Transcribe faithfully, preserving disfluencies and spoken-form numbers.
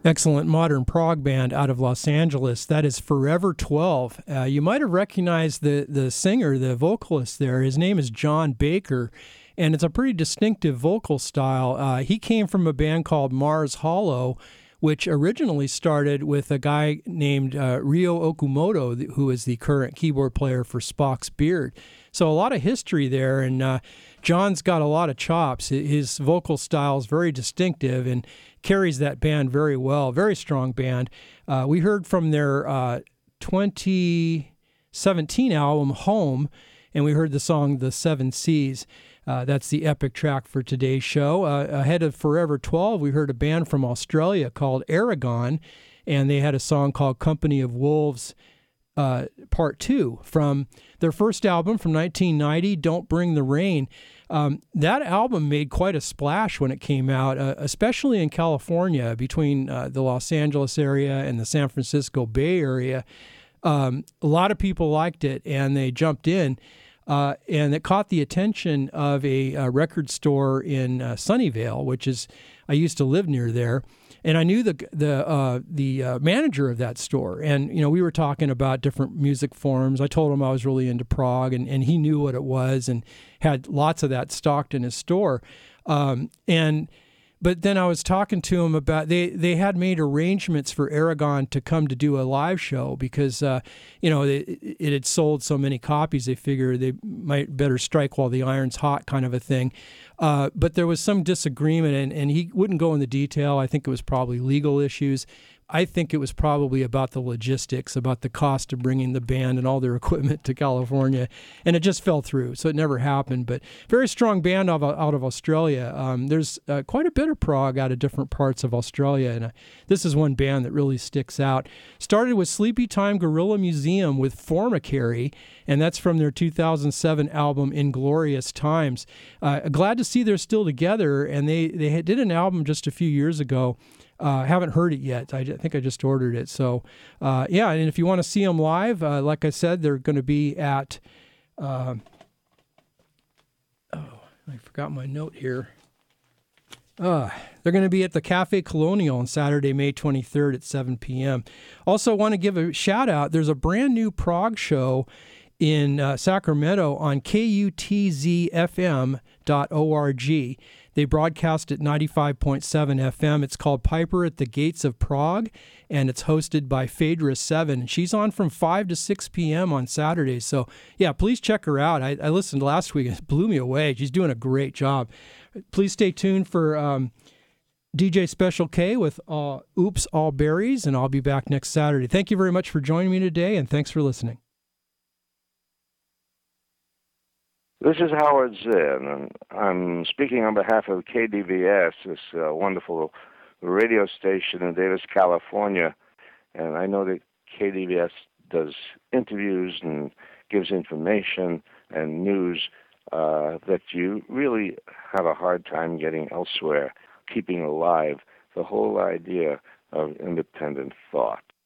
Excellent modern prog band out of Los Angeles. That is Forever twelve. Uh, you might have recognized the, the singer, the vocalist there. His name is John Baker, and it's a pretty distinctive vocal style. Uh, he came from a band called Mars Hollow, which originally started with a guy named uh, Ryo Okumoto, who is the current keyboard player for Spock's Beard. So a lot of history there, and uh, John's got a lot of chops. His vocal style is very distinctive and carries that band very well. Very strong band. Uh, we heard from their uh, twenty seventeen album, Home, and we heard the song The Seven Seas. Uh, that's the epic track for today's show. Uh, ahead of Forever twelve, we heard a band from Australia called Aragon, and they had a song called Company of Wolves uh, Part two from their first album from nineteen ninety, Don't Bring the Rain. Um, that album made quite a splash when it came out, uh, especially in California, between uh, the Los Angeles area and the San Francisco Bay Area. Um, a lot of people liked it, and they jumped in. Uh, and it caught the attention of a, a record store in uh, Sunnyvale, which is, I used to live near there, and I knew the the uh, the uh, manager of that store. And you know, we were talking about different music forms. I told him I was really into prog, and, and he knew what it was and had lots of that stocked in his store. Um, and But then I was talking to him about, they, they had made arrangements for Aragon to come to do a live show because, uh, you know, it, it had sold so many copies, they figured they might better strike while the iron's hot kind of a thing. Uh, but there was some disagreement, and, and he wouldn't go into detail. I think it was probably legal issues. I think it was probably about the logistics, about the cost of bringing the band and all their equipment to California, and it just fell through, so it never happened. But very strong band out of, out of Australia. Um, there's uh, quite a bit of prog out of different parts of Australia, and uh, this is one band that really sticks out. Started with Sleepy Time Gorilla Museum with Formicary, and that's from their two thousand seven album Inglorious Times. Uh, glad to see they're still together, and they, they had- did an album just a few years ago. Uh, haven't heard it yet. I, j- I think I just ordered it. So, uh, yeah, and if you want to see them live, uh, like I said, they're going to be at, uh, oh, I forgot my note here. Uh, they're going to be at the Cafe Colonial on Saturday, May twenty-third at seven p.m. Also want to give a shout out. There's a brand new prog show in uh, Sacramento on K U T Z F M dot org. They broadcast at ninety-five point seven F M. It's called Piper at the Gates of Prague, and it's hosted by Phaedra seven. She's on from five to six p.m. on Saturdays. So, yeah, please check her out. I, I listened last week. It blew me away. She's doing a great job. Please stay tuned for um, D J Special K with uh, Oops, All Berries, and I'll be back next Saturday. Thank you very much for joining me today, and thanks for listening. This is Howard Zinn, and I'm speaking on behalf of K D V S, this uh, wonderful radio station in Davis, California. And I know that K D V S does interviews and gives information and news uh, that you really have a hard time getting elsewhere, keeping alive the whole idea of independent thought.